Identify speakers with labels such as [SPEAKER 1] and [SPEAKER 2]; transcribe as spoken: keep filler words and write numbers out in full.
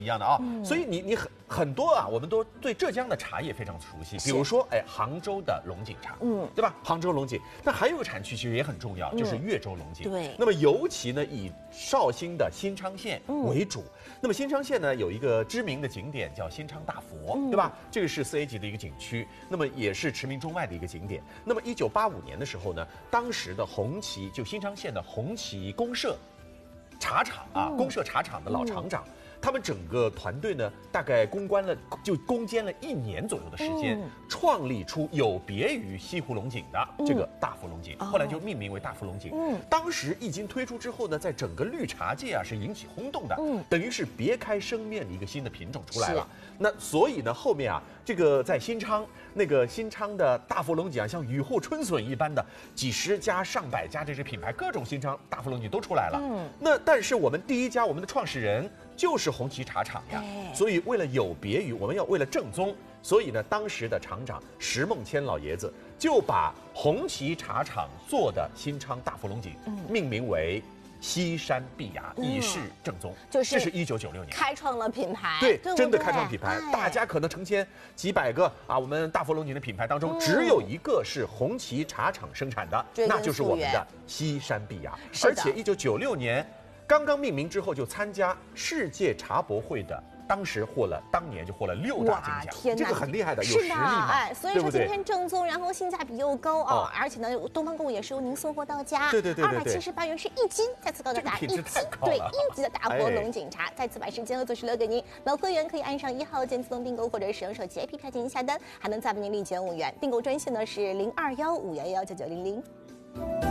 [SPEAKER 1] 一样的啊，嗯、所以你你很很多啊，我们都对浙江的茶叶非常熟悉，比如说哎杭州的龙井茶，嗯，对吧？杭州龙井，那还有个产区其实也很重要，就是岳州龙井。
[SPEAKER 2] 对，
[SPEAKER 1] 那么尤其呢以绍兴的新昌县为主。嗯、那么新昌县呢有一个知名的景点叫新昌大佛，嗯、对吧？这个是四 A 级的一个景区，那么也是驰名中外的一个景点。那么一九八五年的时候呢，当时的红旗就新昌县的红旗公社茶厂啊，嗯、公社茶厂的老厂长。嗯他们整个团队呢，大概攻关了，就攻坚了一年左右的时间，嗯、创立出有别于西湖龙井的这个大福龙井，嗯、后来就命名为大福龙井。嗯、当时一经推出之后呢，在整个绿茶界啊是引起轰动的，嗯、等于是别开生面的一个新的品种出来了。那所以呢，后面啊，这个在新昌那个新昌的大福龙井啊，像雨后春笋一般的几十家、上百家这些品牌，各种新昌大福龙井都出来了。嗯、那但是我们第一家，我们的创始人。就是红旗茶厂呀，哎、所以为了有别于我们要为了正宗，所以呢，当时的厂长石梦谦老爷子就把红旗茶厂做的新昌大福龙井、嗯、命名为西山碧芽，以示正宗。
[SPEAKER 2] 就是
[SPEAKER 1] 这是一九九六年
[SPEAKER 2] 开创了品牌，
[SPEAKER 1] 对，
[SPEAKER 2] 对对
[SPEAKER 1] 真的开创品牌。哎、大家可能成千几百个啊，我们大福龙井的品牌当中，嗯、只有一个是红旗茶厂生产的，那就是我们的西山碧芽。而且一九九六年。刚刚命名之后就参加世界茶博会的，当时获了当年就获了六大金奖，这个很厉害的，有实力嘛，
[SPEAKER 2] 哎，所以说今天正宗，然后性价比又高啊，哦、而且呢，东方贡也是由您送货到家，
[SPEAKER 1] 对对对
[SPEAKER 2] 二百七十八元是一斤，再次高达一斤，对，一级的大佛龙井茶，再次把时间和做时留给您，老会员可以按上一号键自动订购，或者使用手机 A P P 进行下单，还能再为您立减五元，订购专线呢是零二幺五幺幺九九零零。